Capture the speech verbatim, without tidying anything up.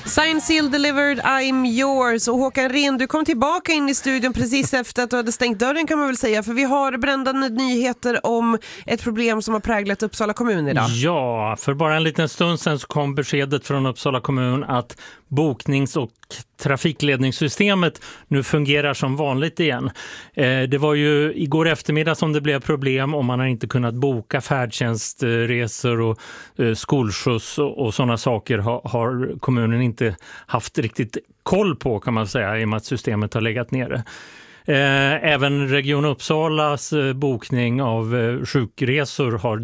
Signed, sealed, delivered, I'm yours. Och Håkan Rehn, du kom tillbaka in i studion precis efter att du hade stängt dörren, kan man väl säga. För vi har brändande nyheter om ett problem som har präglat Uppsala kommun idag. Ja, för bara en liten stund sedan så kom beskedet från Uppsala kommun att boknings- och trafikledningssystemet nu fungerar som vanligt igen. Eh, det var ju igår eftermiddag som det blev problem och man har inte kunnat boka färdtjänstresor och eh, skolskjuts och, och sådana saker har, har kommunen inte haft riktigt koll på, kan man säga, i och med att systemet har legat nere. Eh, även Region Uppsalas eh, bokning av eh, sjukresor har